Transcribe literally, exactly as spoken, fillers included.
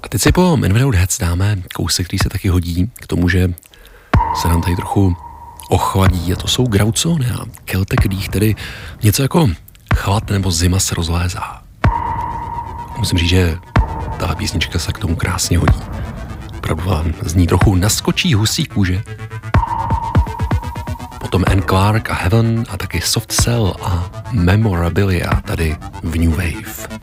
teď si po Man Without Hats dáme kousek, který se taky hodí k tomu, že se nám tady trochu ochladí, a to jsou Grauzone a Celtic Dých, tedy něco jako chlad nebo zima se rozlézá. Musím říct, že ta písnička se k tomu krásně hodí. Opravdu vám zní trochu naskočí husí kůže. Potom Anne Clark a Heaven a taky Soft Cell a Memorabilia tady v New Wave.